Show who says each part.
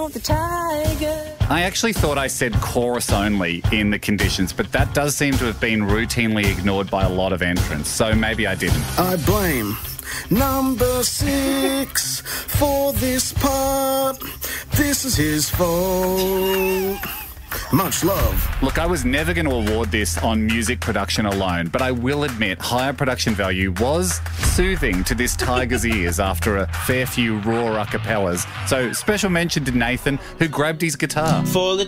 Speaker 1: of the tiger.
Speaker 2: I actually thought I said chorus only in the conditions, but that does seem to have been routinely ignored by a lot of entrants, so maybe I didn't.
Speaker 3: I blame number 6 for this part. This is his fault. Much love.
Speaker 2: Look, I was never going to award this on music production alone, but I will admit higher production value was soothing to this tiger's ears after a fair few raw a cappellas. So special mention to Nathan, who grabbed his guitar.
Speaker 4: For the